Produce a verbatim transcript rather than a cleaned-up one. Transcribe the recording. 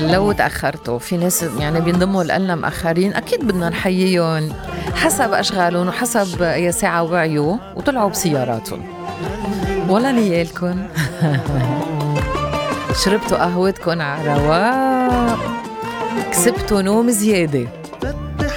لو تأخرتوا في ناس يعني بينضموا لنا مأخرين، أكيد بدنا نحييهم حسب أشغالهم وحسب أي ساعة وعيوا وطلعوا بسياراتهم. ولا نيالكن شربتوا قهوتكن على رواق، كسبتوا نوم زيادة.